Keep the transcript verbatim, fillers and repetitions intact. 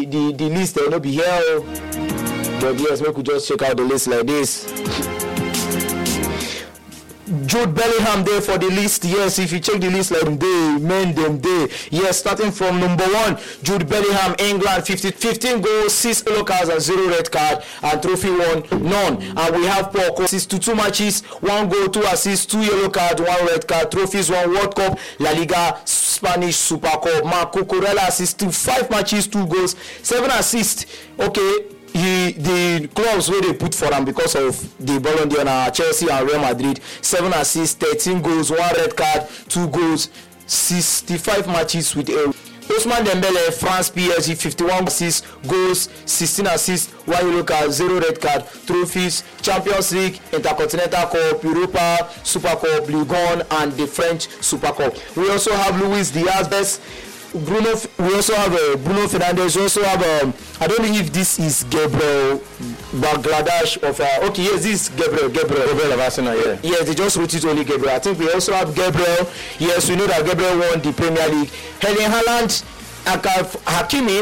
the, the list will not be here. But yes, we could just check out the list like this. Jude Bellingham there for the list. Yes, if you check the list like them day, men them day. Yes, starting from number one, Jude Bellingham, England, fifty, fifteen goals, six yellow cards and zero red card, and trophy one, none. And we have Paul Costa, to two matches, one goal, two assists, two yellow card, one red card, trophies, one World Cup, La Liga, Spanish Super Cup. Marco Corella assists to five matches, two goals, seven assists. Okay. He, the clubs where they put for him because of the Ballon d'Or, Chelsea and Real Madrid, seven assists, thirteen goals, one red card, two goals, sixty-five matches with a Ousmane Dembele, France P S G, fifty-one assists, goals, sixteen assists, one yellow card, zero red card, trophies, Champions League, Intercontinental Cup, Europa, Super Cup, Ligue one, and the French Super Cup. We also have Luis Diaz, best. Bruno, we also have uh, Bruno Fernandes. We also have, um, I don't know if this is Gabriel Bangladesh of, uh, okay, yes, this is Gabriel, Gabriel. Gabriel of Arsenal, yeah. Yes, they just wrote it only Gabriel. I think we also have Gabriel. Yes, we know that Gabriel won the Premier League. Erling Haaland, Hakimi.